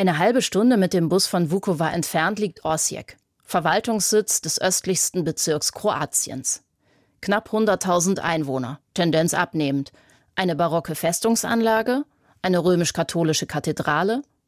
Eine halbe Stunde mit dem Bus von Vukovar entfernt liegt Osijek, Verwaltungssitz des östlichsten Bezirks Kroatiens. Knapp 100.000 Einwohner, Tendenz abnehmend. Eine barocke Festungsanlage, eine römisch-katholische Kathedrale,